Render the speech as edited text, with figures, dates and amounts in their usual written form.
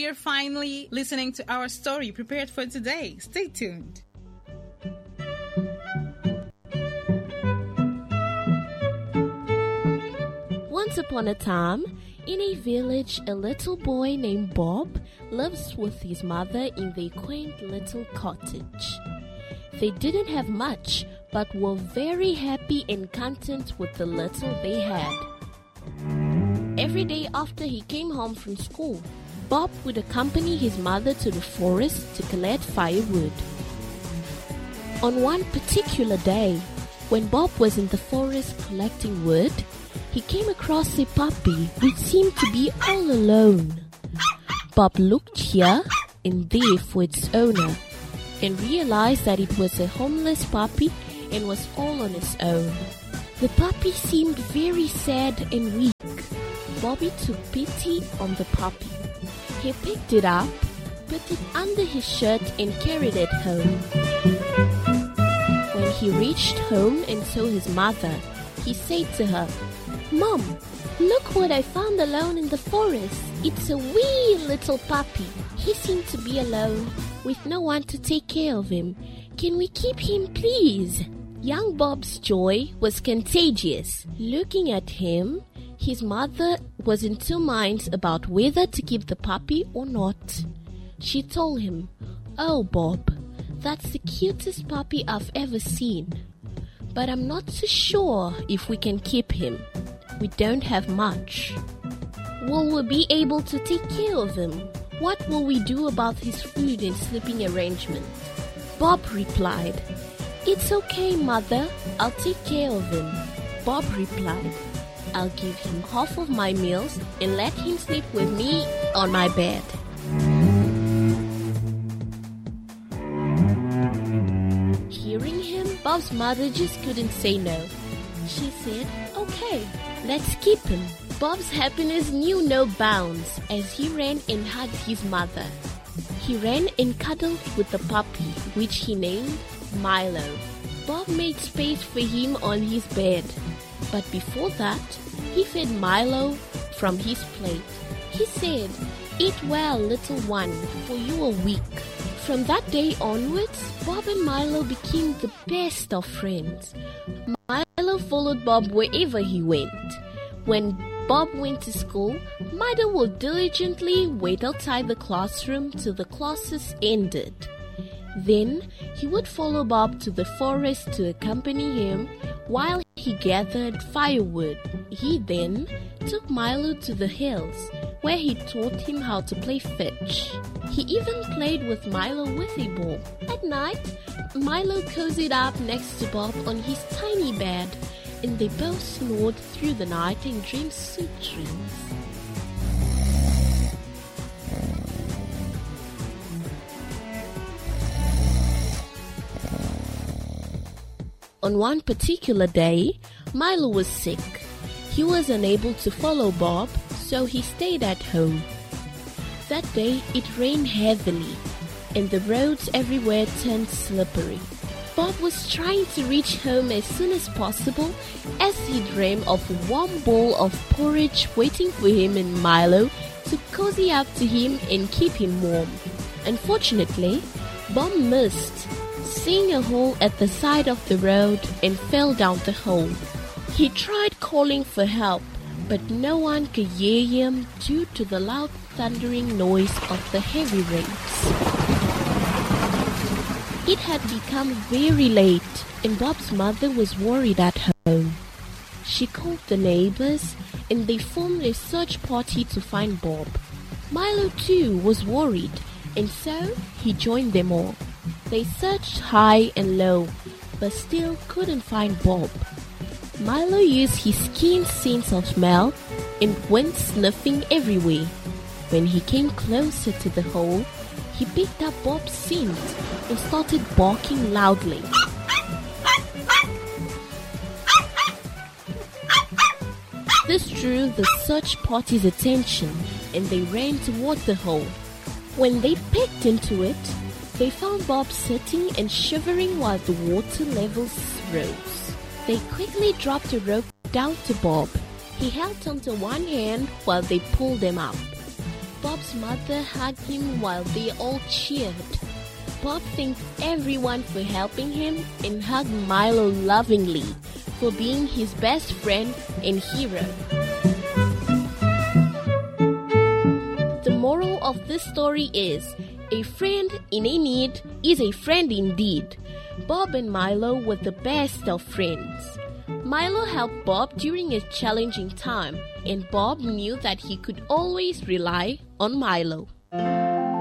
are finally listening to our story prepared for today. Stay tuned. Once upon a time, in a village, a little boy named Bob lives with his mother in their quaint little cottage. They didn't have much, but were very happy and content with the little they had. Every day after he came home from school, Bob would accompany his mother to the forest to collect firewood. On one particular day, when Bob was in the forest collecting wood, he came across a puppy which seemed to be all alone. Bob looked here and there for its owner and realized that it was a homeless puppy and was all on its own. The puppy seemed very sad and weak. Bobby took pity on the puppy. He picked it up, put it under his shirt and carried it home. When he reached home and saw his mother, he said to her, "Mom, look what I found alone in the forest. It's a wee little puppy. He seemed to be alone, with no one to take care of him. Can we keep him, please?" Young Bob's joy was contagious. Looking at him, his mother was in two minds about whether to keep the puppy or not. She told him, "Oh, Bob, that's the cutest puppy I've ever seen. But I'm not so sure if we can keep him. We don't have much. Will we be able to take care of him? What will we do about his food and sleeping arrangement?" Bob replied, "It's okay, Mother. I'll take care of him." Bob replied, "I'll give him half of my meals and let him sleep with me on my bed." Hearing him, Bob's mother just couldn't say no. She said, "Okay, let's keep him." Bob's happiness knew no bounds as he ran and hugged his mother. He ran and cuddled with the puppy, which he named Milo. Bob made space for him on his bed, but before that, he fed Milo from his plate. He said, "Eat well, little one, for you are weak." From that day onwards, Bob and Milo became the best of friends. Milo followed Bob wherever he went. When Bob went to school, Milo would diligently wait outside the classroom till the classes ended. Then he would follow Bob to the forest to accompany him while he gathered firewood. He then took Milo to the hills, where he taught him how to play fetch. He even played with Milo with a ball. At night, Milo cozied up next to Bob on his tiny bed, and they both snored through the night and dreamed sweet dreams. On one particular day, Milo was sick. He was unable to follow Bob, so he stayed at home. That day it rained heavily, and the roads everywhere turned slippery. Bob was trying to reach home as soon as possible as he dreamed of a warm bowl of porridge waiting for him and Milo to cozy up to him and keep him warm. Unfortunately, Bob missed, seeing a hole at the side of the road, and fell down the hole. He tried calling for help, but no one could hear him due to the loud thundering noise of the heavy rains. It had become very late, and Bob's mother was worried at home. She called the neighbors, and they formed a search party to find Bob. Milo too was worried, and so he joined them all. They searched high and low, but still couldn't find Bob. Milo used his keen sense of smell and went sniffing everywhere. When he came closer to the hole, he picked up Bob's scent and started barking loudly. This drew the search party's attention, and they ran toward the hole. When they peeked into it, they found Bob sitting and shivering while the water levels rose. They quickly dropped a rope down to Bob. He held onto one hand while they pulled him up. Bob's mother hugged him while they all cheered. Bob thanked everyone for helping him and hugged Milo lovingly for being his best friend and hero. The moral of this story is, a friend in a need is a friend indeed. Bob and Milo were the best of friends. Milo helped Bob during a challenging time, and Bob knew that he could always rely on Milo.